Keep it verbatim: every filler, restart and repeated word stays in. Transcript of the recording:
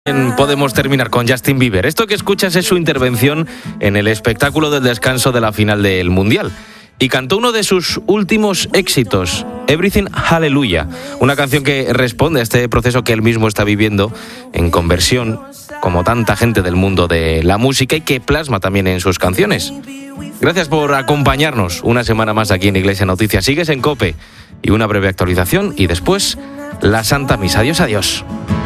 Podemos terminar con Justin Bieber. Esto que escuchas es su intervención en el espectáculo del descanso de la final del Mundial. Y cantó uno de sus últimos éxitos, Everything Hallelujah, una canción que responde a este proceso que él mismo está viviendo en conversión, como tanta gente del mundo de la música, y que plasma también en sus canciones. Gracias por acompañarnos una semana más aquí en Iglesia Noticias. Sigues en COPE y una breve actualización y después la Santa Misa. Adiós, adiós.